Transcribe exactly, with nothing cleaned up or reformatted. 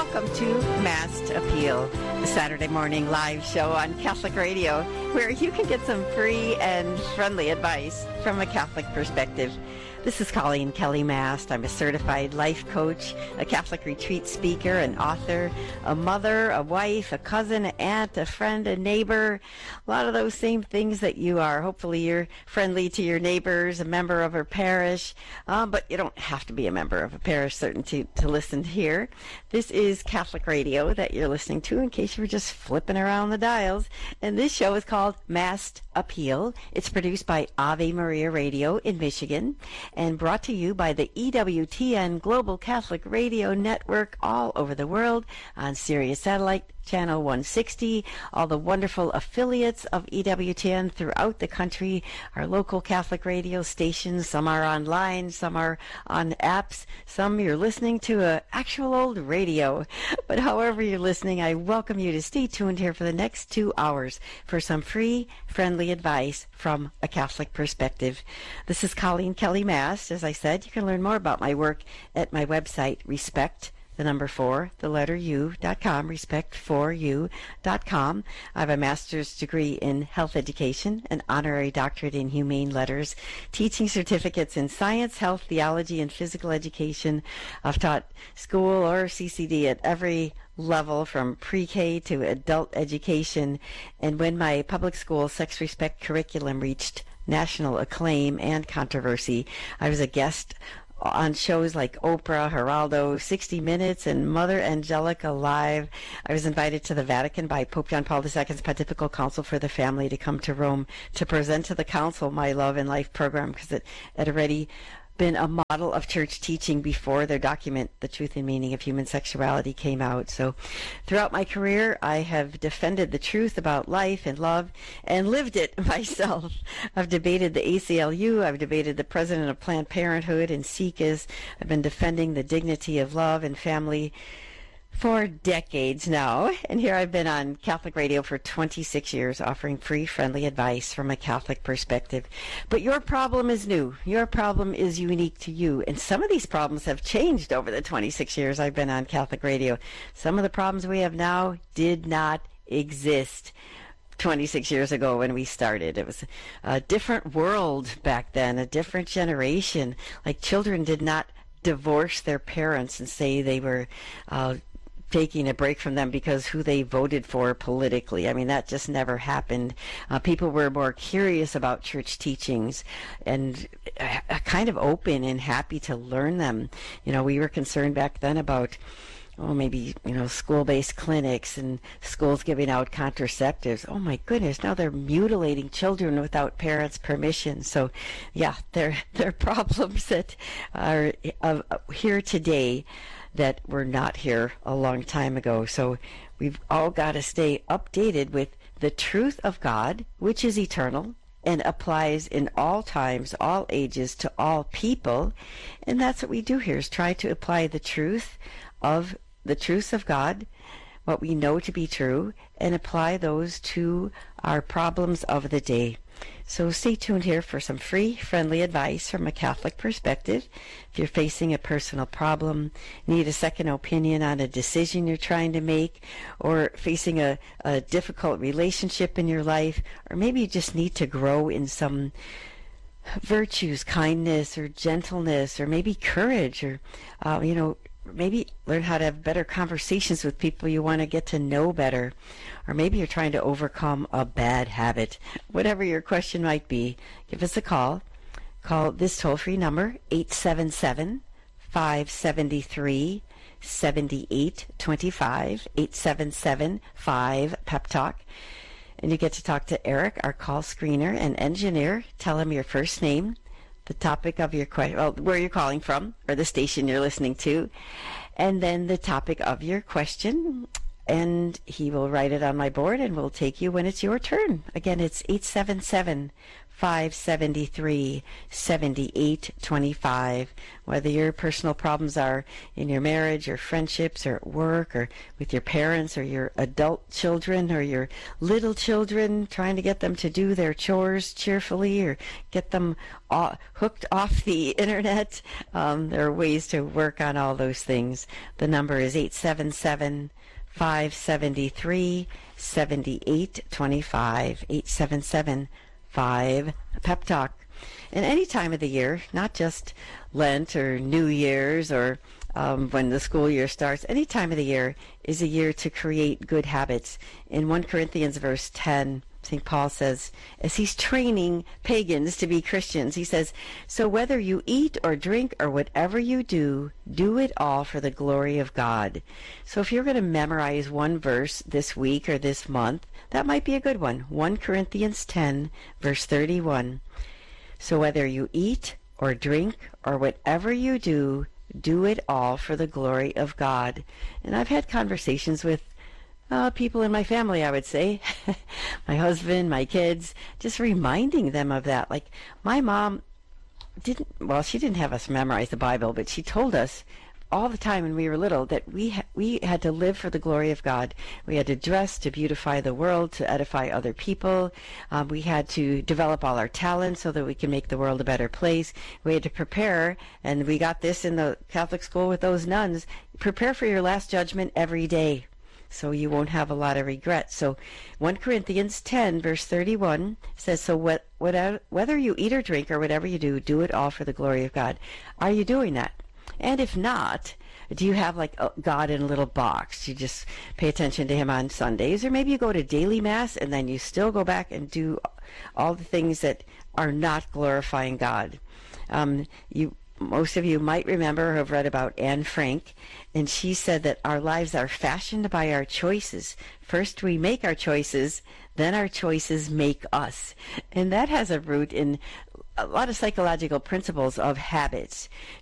Welcome to Masked Appeal, the Saturday morning live show on Catholic Radio, where you can get some free and friendly advice from a Catholic perspective. This is Colleen Kelly Mast. I'm a certified life coach, a Catholic retreat speaker, an author, a mother, a wife, a cousin, an aunt, a friend, a neighbor. A lot of those same things that you are. Hopefully you're friendly to your neighbors, a member of a parish, um, but you don't have to be a member of a parish, certainly, to, to listen here. This is Catholic Radio that you're listening to in case you were just flipping around the dials. And this show is called Masked Appeal. It's produced by Ave Maria Radio in Michigan, and brought to you by the E W T N Global Catholic Radio Network all over the world on Sirius Satellite Channel one sixty, all the wonderful affiliates of E W T N throughout the country, our local Catholic radio stations. Some are online, some are on apps, some you're listening to a actual old radio. But however you're listening, I welcome you to stay tuned here for the next two hours for some free, friendly advice from a Catholic perspective. This is Colleen Kelly Mast. As I said, you can learn more about my work at my website, Respect the number four, the letter U dot com, respect for you dot com. I have a master's degree in health education, an honorary doctorate in humane letters, teaching certificates in science, health, theology, and physical education. I've taught school or C C D at every level from pre-K to adult education. And when my public school sex respect curriculum reached national acclaim and controversy, I was a guest on shows like Oprah, Geraldo, sixty minutes, and Mother Angelica Live. I was invited to the Vatican by Pope John Paul the Second's Pontifical Council for the Family to come to Rome to present to the Council my Love and Life program, because it had already been a model of church teaching before their document, The Truth and Meaning of Human Sexuality, came out. So throughout my career, I have defended the truth about life and love and lived it myself. I've debated the A C L U. I've debated the president of Planned Parenthood and SICAs. I've been defending the dignity of love and family for decades now, and here I've been on Catholic Radio for twenty-six years, offering free, friendly advice from a Catholic perspective. But your problem is new. Your problem is unique to you, and some of these problems have changed over the twenty-six years I've been on Catholic Radio. Some of the problems we have now did not exist twenty-six years ago when we started. It was a different world back then, a different generation. Like, children did not divorce their parents and say they were uh, taking a break from them because who they voted for politically. I mean, that just never happened. Uh, people were more curious about church teachings and uh, kind of open and happy to learn them. You know, we were concerned back then about oh, maybe, you know, school-based clinics and schools giving out contraceptives. Oh, my goodness, now they're mutilating children without parents' permission. So, yeah, there, there are problems that are uh, here today that were not here a long time ago. So we've all got to stay updated with the truth of God, which is eternal and applies in all times, all ages, to all people. And that's what we do here, is try to apply the truth of the truths of God, what we know to be true, and apply those to our problems of the day. So stay tuned here for some free, friendly advice from a Catholic perspective. If you're facing a personal problem, need a second opinion on a decision you're trying to make, or facing a, a difficult relationship in your life, or maybe you just need to grow in some virtues, kindness or gentleness, or maybe courage, or, uh, you know, maybe learn how to have better conversations with people you want to get to know better. Or maybe you're trying to overcome a bad habit. Whatever your question might be, give us a call. Call this toll-free number, eight seven seven, five seven three, seven eight two five, eight seven seven, five, Pep Talk. And you get to talk to Eric, our call screener and engineer. Tell him your first name, the topic of your question, well, where you're calling from, or the station you're listening to, and then the topic of your question, and he will write it on my board, and we'll take you when it's your turn. Again, it's eight seven seven, five seven three, seven eight two five. Whether your personal problems are in your marriage or friendships or at work or with your parents or your adult children or your little children, trying to get them to do their chores cheerfully or get them all hooked off the internet, um, there are ways to work on all those things. The number is eight seven seven, five seven three, seven eight two five, eight seven seven, five Pep Talk. And any time of the year, not just Lent or New Year's or um, when the school year starts, any time of the year is a year to create good habits. In First Corinthians verse ten, Saint Paul says, as he's training pagans to be Christians, he says, so whether you eat or drink or whatever you do, do it all for the glory of God. So if you're going to memorize one verse this week or this month, that might be a good one. First Corinthians ten, verse thirty-one. So whether you eat or drink or whatever you do, do it all for the glory of God. And I've had conversations with uh, people in my family, I would say, my husband, my kids, just reminding them of that. Like my mom didn't, well, she didn't have us memorize the Bible, but she told us all the time when we were little that we ha- we had to live for the glory of God. We had to dress to beautify the world, to edify other people. Um, we had to develop all our talents so that we can make the world a better place. We had to prepare, and we got this in the Catholic school with those nuns, prepare for your last judgment every day, so you won't have a lot of regret. So First Corinthians ten, verse thirty-one says, so what, whatever, whether you eat or drink or whatever you do, do it all for the glory of God. Are you doing that? And if not, do you have like God in a little box? You just pay attention to him on Sundays, or maybe you go to daily mass and then you still go back and do all the things that are not glorifying God. Um, you, most of you might remember or have read about Anne Frank, and she said that our lives are fashioned by our choices. First we make our choices, then our choices make us. And that has a root in a lot of psychological principles of habits.